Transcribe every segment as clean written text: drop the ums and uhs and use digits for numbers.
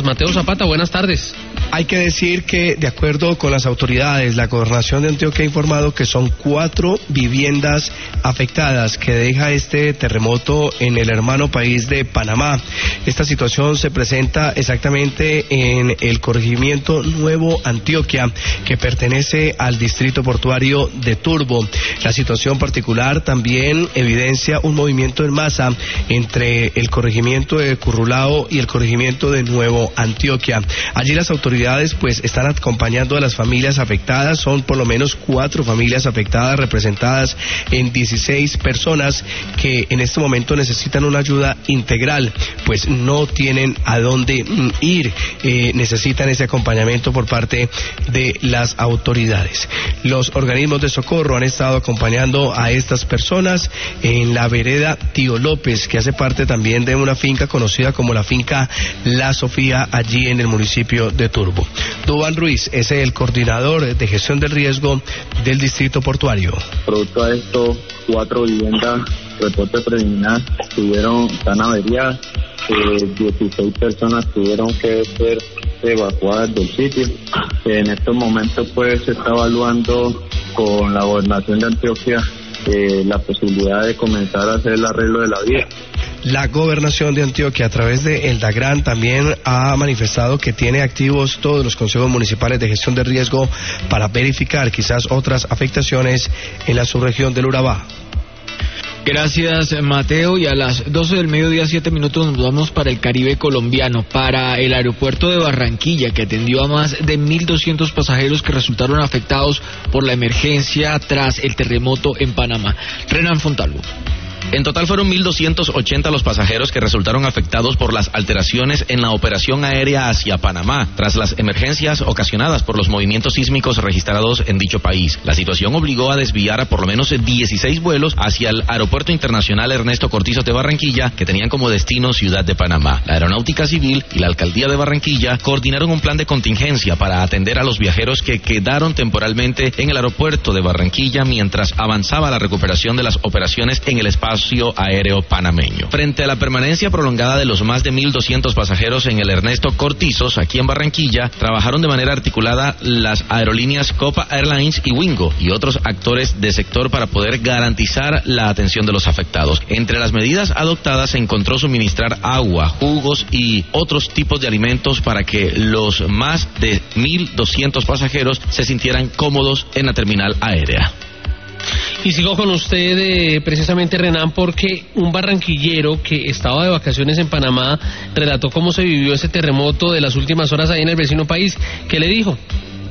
Mateo Zapata, buenas tardes. Hay que decir que, de acuerdo con las autoridades, la Gobernación de Antioquia ha informado que son 4 viviendas afectadas que deja este terremoto en el hermano país de Panamá. Esta situación se presenta exactamente en el corregimiento Nuevo Antioquia, que pertenece al distrito portuario de Turbo. La situación particular también evidencia un movimiento en masa entre el corregimiento de Currulao y el corregimiento de Nuevo Antioquia. Allí las autoridades pues están acompañando a las familias afectadas. Son por lo menos 4 familias afectadas, representadas en 16 personas que en este momento necesitan una ayuda integral, pues no tienen a dónde ir, necesitan ese acompañamiento por parte de las autoridades. Los organismos de socorro han estado acompañando a estas personas en la vereda Tío López, que hace parte también de una finca conocida como la finca La Sofía, allí en el municipio de Turbo. Duván Ruiz es el coordinador de gestión del riesgo del distrito portuario. Producto a esto, 4 viviendas, reporte preliminar, están averiadas, 16 personas tuvieron que ser evacuadas del sitio. En estos momentos pues se está evaluando con la Gobernación de Antioquia la posibilidad de comenzar a hacer el arreglo de la vía. La Gobernación de Antioquia, a través de el DAGRAN, también ha manifestado que tiene activos todos los consejos municipales de gestión de riesgo para verificar quizás otras afectaciones en la subregión del Urabá. Gracias, Mateo. Y a las 12 del mediodía, 7 minutos, nos vamos para el Caribe colombiano, para el aeropuerto de Barranquilla, que atendió a más de 1.200 pasajeros que resultaron afectados por la emergencia tras el terremoto en Panamá. Renan Fontalvo. En total fueron 1.280 los pasajeros que resultaron afectados por las alteraciones en la operación aérea hacia Panamá, tras las emergencias ocasionadas por los movimientos sísmicos registrados en dicho país. La situación obligó a desviar a por lo menos 16 vuelos hacia el Aeropuerto Internacional Ernesto Cortizos de Barranquilla, que tenían como destino Ciudad de Panamá. La Aeronáutica Civil y la Alcaldía de Barranquilla coordinaron un plan de contingencia para atender a los viajeros que quedaron temporalmente en el aeropuerto de Barranquilla mientras avanzaba la recuperación de las operaciones en el espacio aéreo panameño. Frente a la permanencia prolongada de los más de 1.200 pasajeros en el Ernesto Cortizos, aquí en Barranquilla, trabajaron de manera articulada las aerolíneas Copa Airlines y Wingo y otros actores de sector para poder garantizar la atención de los afectados. Entre las medidas adoptadas se encontró suministrar agua, jugos y otros tipos de alimentos para que los más de 1.200 pasajeros se sintieran cómodos en la terminal aérea. Y sigo con usted, precisamente, Renan, porque un barranquillero que estaba de vacaciones en Panamá relató cómo se vivió ese terremoto de las últimas horas ahí en el vecino país. ¿Qué le dijo?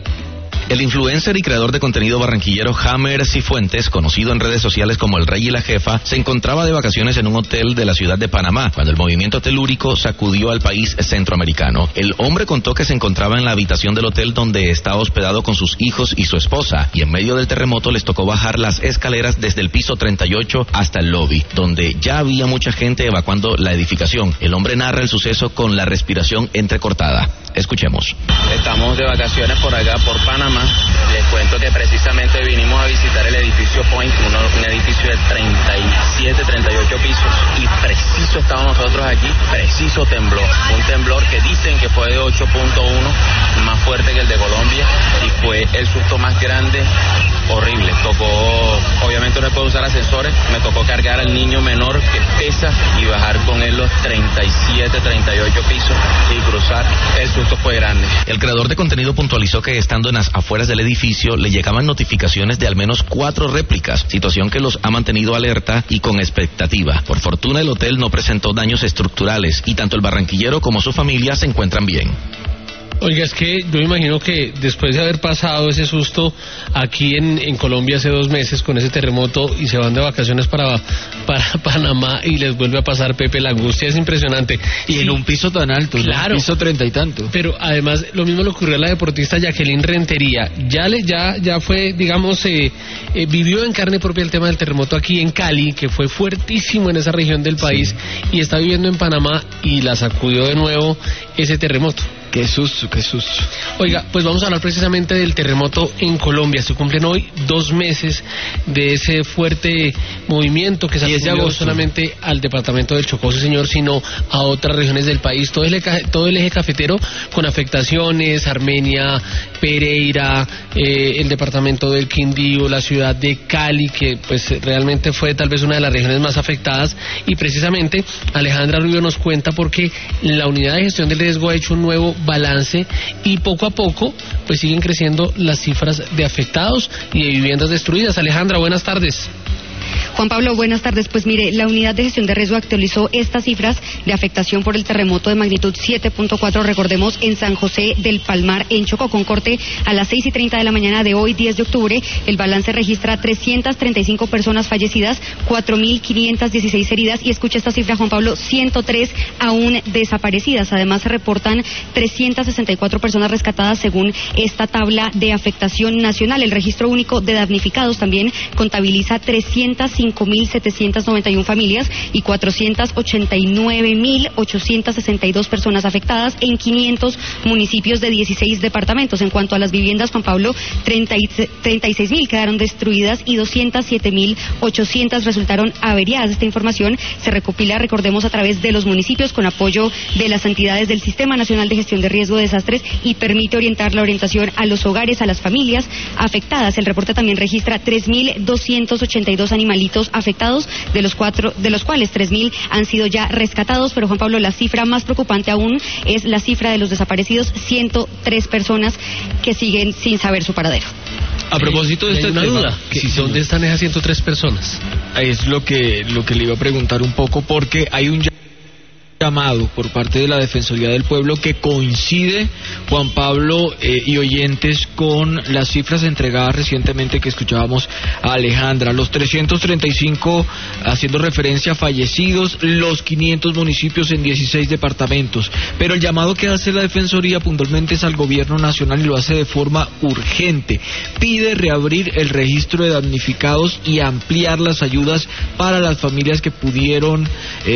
El influencer y creador de contenido barranquillero Hammer Cifuentes, conocido en redes sociales como El Rey y la Jefa, se encontraba de vacaciones en un hotel de la ciudad de Panamá, cuando el movimiento telúrico sacudió al país centroamericano. El hombre contó que se encontraba en la habitación del hotel donde estaba hospedado con sus hijos y su esposa, y en medio del terremoto les tocó bajar las escaleras desde el piso 38 hasta el lobby, donde ya había mucha gente evacuando la edificación. El hombre narra el suceso con la respiración entrecortada. Escuchemos. Estamos de vacaciones por acá, por Panamá. Les cuento que precisamente vinimos a visitar el edificio Point, un edificio de 37, 38 pisos, y preciso estábamos nosotros aquí, preciso tembló. Un temblor que dicen que fue de 8.1, más fuerte que el de Colombia, y fue el susto más grande, horrible. Tocó, obviamente no se puede usar ascensores, me tocó cargar al niño menor que pesa y bajar con él los 37, 38 pisos y cruzar. El susto fue grande. El creador de contenido puntualizó que estando en las afueras del edificio le llegaban notificaciones de al menos 4 réplicas, situación que los ha mantenido alerta y con expectativa. Por fortuna el hotel no presentó daños estructurales y tanto el barranquillero como su familia se encuentran bien. Oiga, es que yo me imagino que después de haber pasado ese susto aquí en Colombia hace 2 meses con ese terremoto y se van de vacaciones para Panamá y les vuelve a pasar, Pepe, la angustia es impresionante. Y sí, en un piso tan alto, claro, ¿no? Piso 30 y tanto. Pero además lo mismo le ocurrió a la deportista Jacqueline Rentería. Ya fue, digamos, vivió en carne propia el tema del terremoto aquí en Cali, que fue fuertísimo en esa región del país, sí, y está viviendo en Panamá y la sacudió de nuevo ese terremoto. Qué susto, qué susto. Oiga, pues vamos a hablar precisamente del terremoto en Colombia. Se cumplen hoy 2 meses de ese fuerte movimiento que sacudió no solamente al departamento del Chocó, sí señor, sino a otras regiones del país. Todo el eje cafetero con afectaciones, Armenia, Pereira, el departamento del Quindío, la ciudad de Cali, que pues realmente fue tal vez una de las regiones más afectadas. Y precisamente Alejandra Rubio nos cuenta porque la unidad de gestión del riesgo ha hecho un nuevo balance y poco a poco pues siguen creciendo las cifras de afectados y de viviendas destruidas. Alejandra, buenas tardes. Juan Pablo, buenas tardes. Pues mire, la unidad de gestión de riesgo actualizó estas cifras de afectación por el terremoto de magnitud 7.4, recordemos, en San José del Palmar, en Chocó, con corte a las 6:30 de la mañana de hoy, 10 de octubre. El balance registra 335 personas fallecidas, 4.516 heridas y escucha esta cifra, Juan Pablo, 103 aún desaparecidas. Además se reportan 364 personas rescatadas según esta tabla de afectación nacional. El registro único de damnificados también contabiliza 305.791 familias y 489.862 personas afectadas en 500 municipios de 16 departamentos. En cuanto a las viviendas, Juan Pablo, 36.000 quedaron destruidas y 207.800 resultaron averiadas. Esta información se recopila, recordemos, a través de los municipios con apoyo de las entidades del Sistema Nacional de Gestión de Riesgo de Desastres y permite orientar la orientación a los hogares, a las familias afectadas. El reporte también registra 3.282 animalitos afectados, de los cuales 3.000 han sido ya rescatados, pero Juan Pablo, la cifra más preocupante aún es la cifra de los desaparecidos, 103 personas que siguen sin saber su paradero. A propósito de esta duda, ¿dónde están esas 103 personas? Es lo que le iba a preguntar un poco, porque hay un llamado por parte de la Defensoría del Pueblo que coincide, Juan Pablo y oyentes, con las cifras entregadas recientemente que escuchábamos a Alejandra, los 335 haciendo referencia a fallecidos, los 500 municipios en 16 departamentos, pero el llamado que hace la Defensoría puntualmente es al gobierno nacional y lo hace de forma urgente. Pide reabrir el registro de damnificados y ampliar las ayudas para las familias que pudieron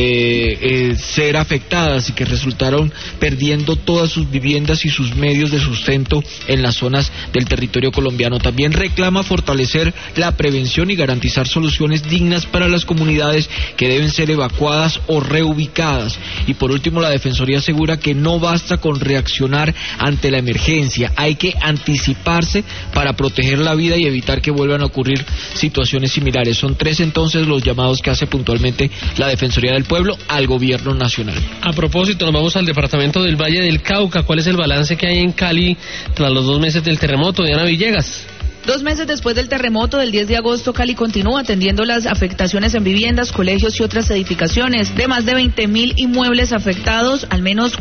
ser afectadas y que resultaron perdiendo todas sus viviendas y sus medios de sustento en las zonas del territorio colombiano. También reclama fortalecer la prevención y garantizar soluciones dignas para las comunidades que deben ser evacuadas o reubicadas. Y por último, la Defensoría asegura que no basta con reaccionar ante la emergencia, hay que anticiparse para proteger la vida y evitar que vuelvan a ocurrir situaciones similares. Son 3 entonces los llamados que hace puntualmente la Defensoría del Pueblo al gobierno nacional. A propósito, nos vamos al departamento del Valle del Cauca. ¿Cuál es el balance que hay en Cali tras los 2 meses del terremoto? Diana Villegas. 2 meses después del terremoto del 10 de agosto, Cali continúa atendiendo las afectaciones en viviendas, colegios y otras edificaciones. De más de 20.000 inmuebles afectados, al menos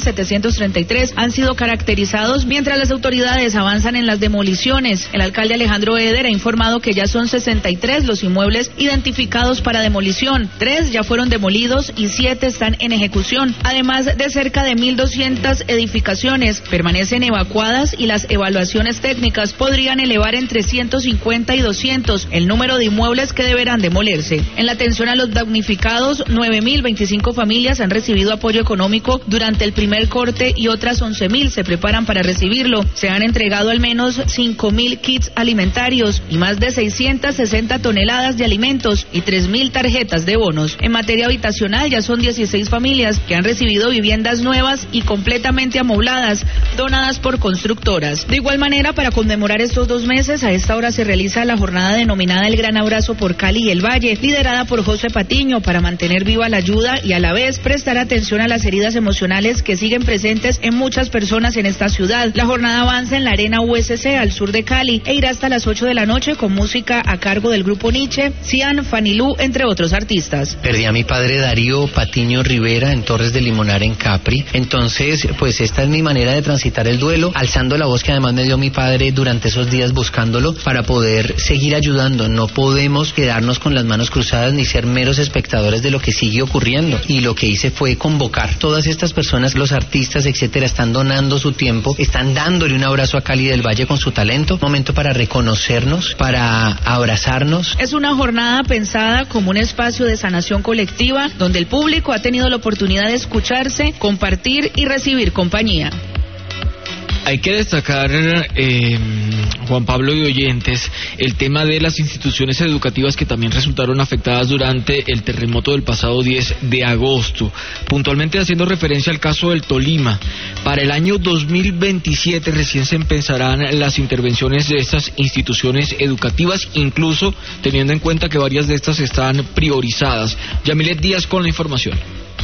4.733 han sido caracterizados, mientras las autoridades avanzan en las demoliciones. El alcalde Alejandro Eder ha informado que ya son 63 los inmuebles identificados para demolición. 3 ya fueron demolidos y 7 están en ejecución. Además de cerca de 1.200 edificaciones permanecen evacuadas y las evaluaciones técnicas podrían elevar entre 150 y 200 el número de inmuebles que deberán demolerse. En la atención a los damnificados, 9.025 familias han recibido apoyo económico durante el primer corte y otras 11.000 se preparan para recibirlo. Se han entregado al menos 5.000 kits alimentarios y más de 660 toneladas de alimentos y 3.000 tarjetas de bonos. En materia habitacional, ya son 16 familias que han recibido viviendas nuevas y completamente amobladas, donadas por constructoras. De igual manera, para conmemorar estos 2 meses, a esta hora se realiza la jornada denominada El Gran Abrazo por Cali y el Valle, liderada por José Patiño, para mantener viva la ayuda y a la vez prestar atención a las heridas emocionales que siguen presentes en muchas personas en esta ciudad. La jornada avanza en la Arena USC al sur de Cali e irá hasta las 8 de la noche con música a cargo del grupo Nietzsche, Cian, Fanilú, entre otros artistas. Perdí a mi padre Darío Patiño Rivera en Torres de Limonar, en Capri. Entonces, pues esta es mi manera de transitar el duelo, alzando la voz que además me dio mi padre durante esos días, buscándolo para poder seguir ayudando. No podemos quedarnos con las manos cruzadas ni ser meros espectadores de lo que sigue ocurriendo. Y lo que hice fue convocar todas estas personas, los artistas, etcétera, están donando su tiempo, están dándole un abrazo a Cali del Valle con su talento. Un momento para reconocernos, para abrazarnos. Es una jornada pensada como un espacio de sanación colectiva donde el público ha tenido la oportunidad de escucharse, compartir y recibir compañía. Hay que destacar, Juan Pablo y oyentes, el tema de las instituciones educativas que también resultaron afectadas durante el terremoto del pasado 10 de agosto. Puntualmente haciendo referencia al caso del Tolima. Para el año 2027 recién se empezarán las intervenciones de estas instituciones educativas, incluso teniendo en cuenta que varias de estas están priorizadas. Yamilet Díaz con la información.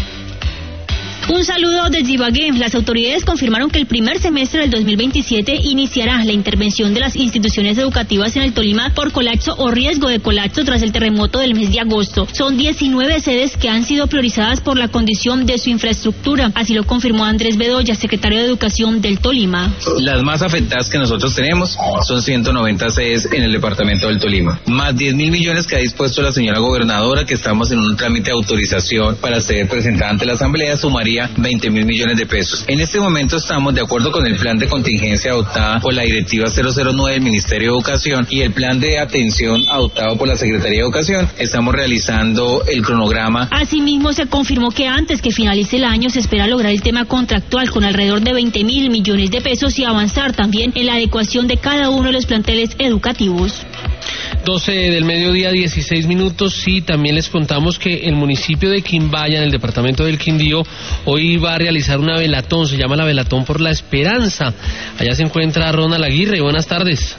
Un saludo desde Ibagué. Las autoridades confirmaron que el primer semestre del 2027 iniciará la intervención de las instituciones educativas en el Tolima por colapso o riesgo de colapso tras el terremoto del mes de agosto. Son 19 sedes que han sido priorizadas por la condición de su infraestructura. Así lo confirmó Andrés Bedoya, secretario de Educación del Tolima. Las más afectadas que nosotros tenemos son 190 sedes en el departamento del Tolima, más 10.000 millones que ha dispuesto la señora gobernadora, que estamos en un trámite de autorización para ser presentada ante la Asamblea, sumaría 20.000 millones de pesos. En este momento estamos de acuerdo con el plan de contingencia adoptada por la directiva 009 del Ministerio de Educación y el plan de atención adoptado por la Secretaría de Educación. Estamos realizando el cronograma. Asimismo, se confirmó que antes que finalice el año se espera lograr el tema contractual con alrededor de 20.000 millones de pesos y avanzar también en la adecuación de cada uno de los planteles educativos. 12 del mediodía, 16 minutos, y también les contamos que el municipio de Quimbaya, en el departamento del Quindío, hoy va a realizar una velatón, se llama la Velatón por la Esperanza. Allá se encuentra Ronald Aguirre. Buenas tardes.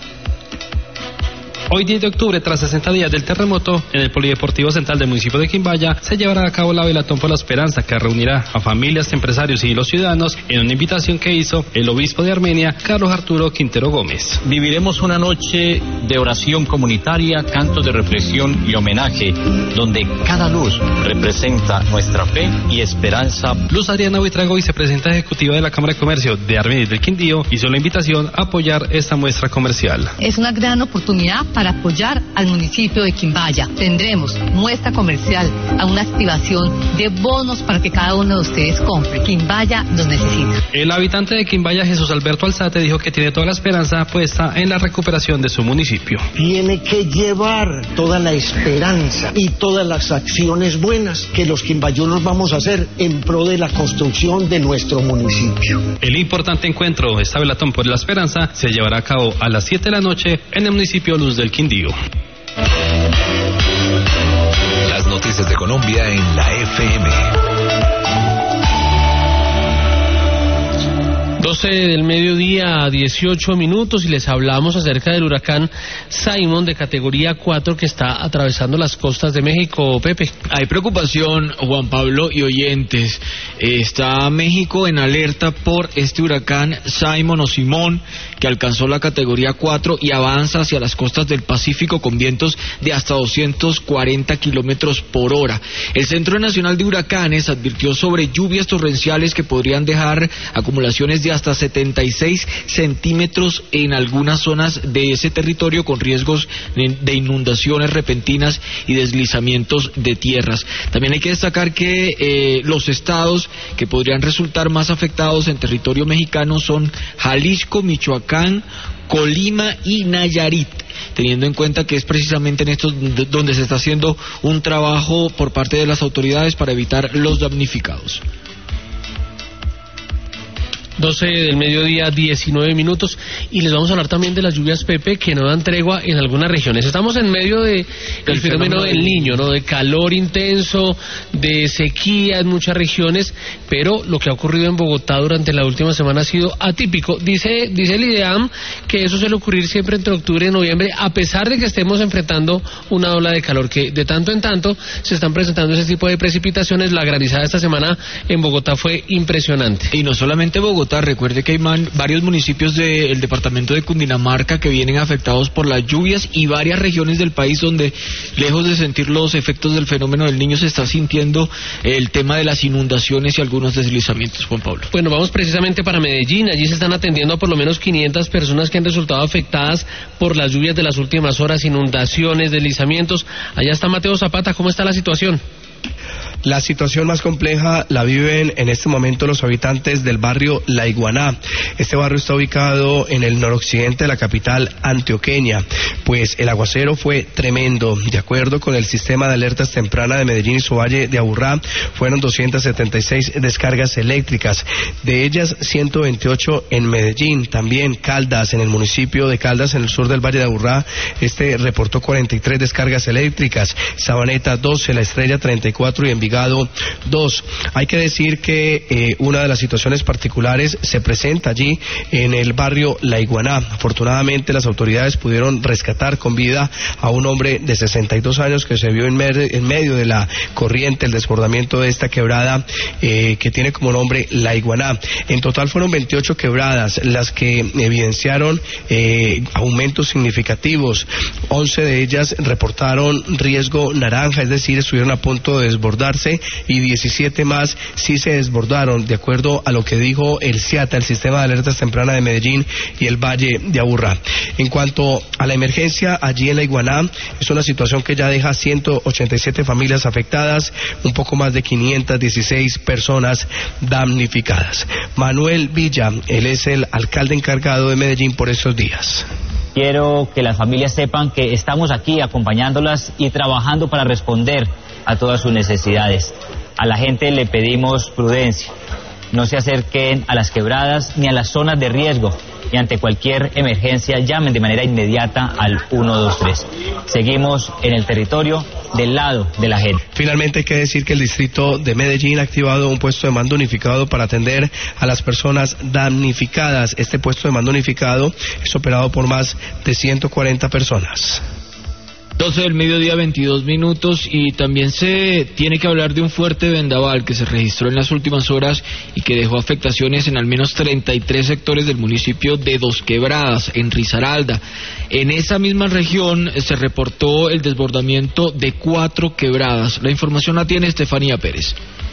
Hoy 10 de octubre, tras 60 días del terremoto, en el Polideportivo Central del municipio de Quimbaya se llevará a cabo la Velatón por la Esperanza, que reunirá a familias, empresarios y los ciudadanos en una invitación que hizo el obispo de Armenia, Carlos Arturo Quintero Gómez. Viviremos una noche de oración comunitaria, cantos de reflexión y homenaje, donde cada luz representa nuestra fe y esperanza. Luz Adriana Buitrago, vicepresidenta ejecutiva de la Cámara de Comercio de Armenia y del Quindío, hizo la invitación a apoyar esta muestra comercial. Es una gran oportunidad para apoyar al municipio de Quimbaya. Tendremos muestra comercial, a una activación de bonos para que cada uno de ustedes compre. Quimbaya los necesita. El habitante de Quimbaya, Jesús Alberto Alzate, dijo que tiene toda la esperanza puesta en la recuperación de su municipio. Tiene que llevar toda la esperanza y todas las acciones buenas que los quimbayunos vamos a hacer en pro de la construcción de nuestro municipio. El importante encuentro, esta Velatón por la Esperanza, se llevará a cabo a las 7 de la noche en el municipio Luz del Quindío. Las noticias de Colombia en la FM. 12 del mediodía, 18 minutos, y les hablamos acerca del huracán Simon de categoría 4 que está atravesando las costas de México. Pepe. Hay preocupación, Juan Pablo y oyentes. Está México en alerta por este huracán Simon o Simón, que alcanzó la categoría 4 y avanza hacia las costas del Pacífico con vientos de hasta 240 kilómetros por hora. El Centro Nacional de Huracanes advirtió sobre lluvias torrenciales que podrían dejar acumulaciones de hasta 76 centímetros en algunas zonas de ese territorio, con riesgos de inundaciones repentinas y deslizamientos de tierras. También hay que destacar que los estados que podrían resultar más afectados en territorio mexicano son Jalisco, Michoacán, Colima y Nayarit, teniendo en cuenta que es precisamente en estos donde se está haciendo un trabajo por parte de las autoridades para evitar los damnificados. 12 del mediodía, 19 minutos, y les vamos a hablar también de las lluvias, Pepe, que no dan tregua en algunas regiones. Estamos en medio del fenómeno del Niño, ¿no? De calor intenso, de sequía en muchas regiones, pero lo que ha ocurrido en Bogotá durante la última semana ha sido atípico. Dice el IDEAM que eso suele ocurrir siempre entre octubre y noviembre, a pesar de que estemos enfrentando una ola de calor, que de tanto en tanto se están presentando ese tipo de precipitaciones. La granizada esta semana en Bogotá fue impresionante. Y no solamente Bogotá, recuerde que hay varios municipios del departamento de Cundinamarca que vienen afectados por las lluvias, y varias regiones del país donde, lejos de sentir los efectos del fenómeno del Niño, se está sintiendo el tema de las inundaciones y algunos deslizamientos. Juan Pablo. Bueno, vamos precisamente para Medellín. Allí se están atendiendo a por lo menos 500 personas que han resultado afectadas por las lluvias de las últimas horas, inundaciones, deslizamientos. Allá está Mateo Zapata. ¿Cómo está la situación? La situación más compleja la viven en este momento los habitantes del barrio La Iguaná. Este barrio está ubicado en el noroccidente de la capital antioqueña, pues el aguacero fue tremendo. De acuerdo con el sistema de alertas temprana de Medellín y su valle de Aburrá, fueron 276 descargas eléctricas, de ellas 128 en Medellín. También Caldas, en el municipio de Caldas, en el sur del valle de Aburrá, reportó 43 descargas eléctricas, Sabaneta 12, La Estrella 34 y Envigado 2. Hay que decir que una de las situaciones particulares se presenta allí en el barrio La Iguaná. Afortunadamente las autoridades pudieron rescatar con vida a un hombre de 62 años que se vio en medio de la corriente, el desbordamiento de esta quebrada que tiene como nombre La Iguaná. En total fueron 28 quebradas las que evidenciaron aumentos significativos. 11 de ellas reportaron riesgo naranja, es decir, estuvieron a punto de desbordarse, y 17 más sí se desbordaron, de acuerdo a lo que dijo el CIATA, el Sistema de Alertas Temprana de Medellín y el Valle de Aburrá. En cuanto a la emergencia allí en La Iguaná, es una situación que ya deja 187 familias afectadas, un poco más de 516 personas damnificadas. Manuel Villa, él es el alcalde encargado de Medellín por estos días. Quiero que las familias sepan que estamos aquí acompañándolas y trabajando para responder a todas sus necesidades. A la gente le pedimos prudencia, no se acerquen a las quebradas ni a las zonas de riesgo, y ante cualquier emergencia llamen de manera inmediata al 123. Seguimos en el territorio del lado de la gente. Finalmente hay que decir que el distrito de Medellín ha activado un puesto de mando unificado para atender a las personas damnificadas. Este puesto de mando unificado es operado por más de 140 personas. 12 del mediodía, 22 minutos, y también se tiene que hablar de un fuerte vendaval que se registró en las últimas horas y que dejó afectaciones en al menos 33 sectores del municipio de Dos Quebradas, en Risaralda. En esa misma región se reportó el desbordamiento de 4 quebradas. La información la tiene Estefanía Pérez.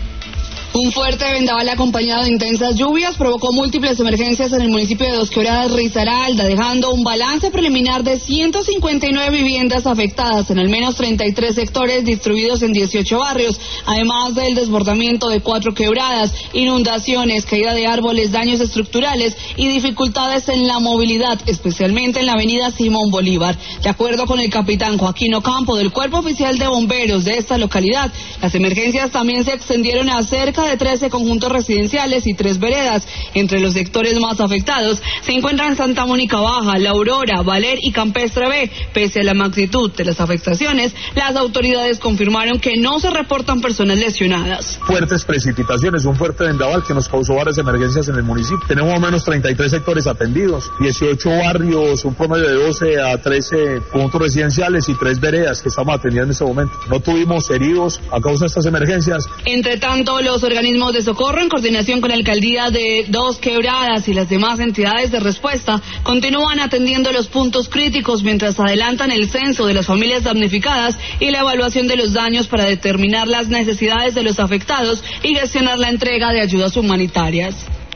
Un fuerte vendaval acompañado de intensas lluvias provocó múltiples emergencias en el municipio de Dos Quebradas, Risaralda, dejando un balance preliminar de 159 viviendas afectadas en al menos 33 sectores distribuidos en 18 barrios, además del desbordamiento de 4 quebradas, inundaciones, caída de árboles, daños estructurales y dificultades en la movilidad, especialmente en la avenida Simón Bolívar. De acuerdo con el capitán Joaquín Ocampo del Cuerpo Oficial de Bomberos de esta localidad, las emergencias también se extendieron a cerca de 13 conjuntos residenciales y 3 veredas. Entre los sectores más afectados se encuentran Santa Mónica Baja, La Aurora, Valer y Campestre B. Pese a la magnitud de las afectaciones, las autoridades confirmaron que no se reportan personas lesionadas. Fuertes precipitaciones, un fuerte vendaval que nos causó varias emergencias en el municipio. Tenemos más o menos 33 sectores atendidos, 18 barrios, un promedio de 12 a 13 conjuntos residenciales y 3 veredas que estamos atendiendo en este momento. No tuvimos heridos a causa de estas emergencias. Entre tanto, los organismos de socorro, en coordinación con la alcaldía de Dos Quebradas y las demás entidades de respuesta, continúan atendiendo los puntos críticos mientras adelantan el censo de las familias damnificadas y la evaluación de los daños para determinar las necesidades de los afectados y gestionar la entrega de ayudas humanitarias.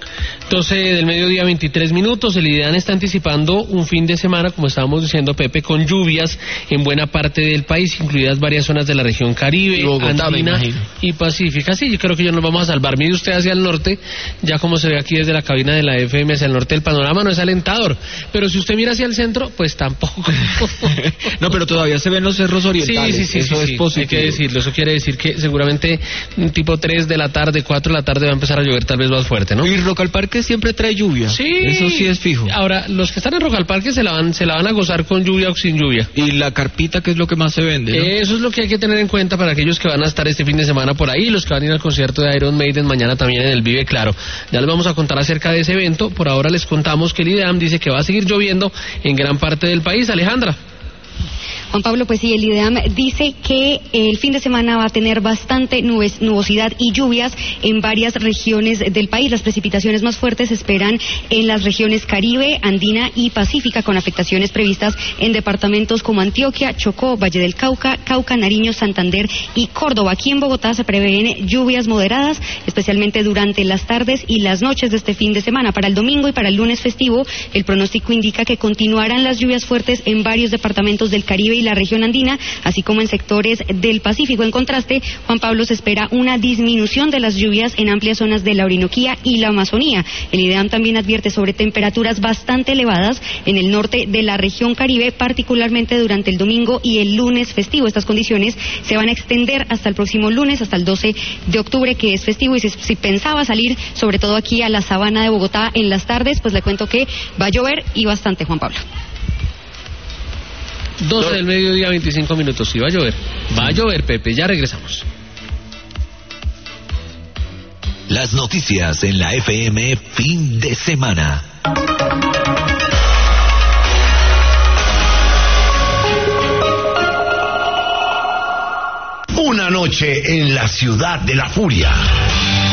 12 del mediodía, 23 minutos. El IDEAN está anticipando un fin de semana, como estábamos diciendo, Pepe, con lluvias en buena parte del país, incluidas varias zonas de la región Caribe, Bogotá, Andina y Pacífica. Sí, yo creo que ya nos vamos a salvar. Mire usted hacia el norte, ya como se ve aquí desde la cabina de la FM hacia el norte, el panorama no es alentador. Pero si usted mira hacia el centro, pues tampoco. No, pero todavía se ven los cerros orientales. Sí, eso es positivo. Hay que decirlo. Eso quiere decir que seguramente tipo 3 de la tarde, 4 de la tarde va a empezar a llover tal vez más fuerte, ¿no? Y Rock al Parque siempre trae lluvia. Sí. Eso sí es fijo. Ahora, los que están en Rock al Parque se la van a gozar con lluvia o sin lluvia. Y la carpita, que es lo que más se vende, ¿no? Eso es lo que hay que tener en cuenta para aquellos que van a estar este fin de semana por ahí, los que van a ir al concierto de Iron Maiden mañana también en el Vive Claro. Ya les vamos a contar acerca de ese evento. Por ahora les contamos que el IDEAM dice que va a seguir lloviendo en gran parte del país. Alejandra. Juan Pablo, pues sí, el IDEAM dice que el fin de semana va a tener bastante nubosidad y lluvias en varias regiones del país. Las precipitaciones más fuertes se esperan en las regiones Caribe, Andina y Pacífica, con afectaciones previstas en departamentos como Antioquia, Chocó, Valle del Cauca, Nariño, Santander y Córdoba. Aquí en Bogotá se prevén lluvias moderadas, especialmente durante las tardes y las noches de este fin de semana. Para el domingo y para el lunes festivo, el pronóstico indica que continuarán las lluvias fuertes en varios departamentos del Caribe Caribe y la región andina, así como en sectores del Pacífico. En contraste, Juan Pablo, se espera una disminución de las lluvias en amplias zonas de la Orinoquía y la Amazonía. El IDEAM también advierte sobre temperaturas bastante elevadas en el norte de la región Caribe, particularmente durante el domingo y el lunes festivo. Estas condiciones se van a extender hasta el próximo lunes, hasta el 12 de octubre, que es festivo, y si pensaba salir, sobre todo aquí a la sabana de Bogotá en las tardes, pues le cuento que va a llover y bastante, Juan Pablo. 12 del mediodía, 25 minutos. Sí, va a llover, Pepe, ya regresamos. Las noticias en la FM fin de semana. Una noche en la ciudad de la furia.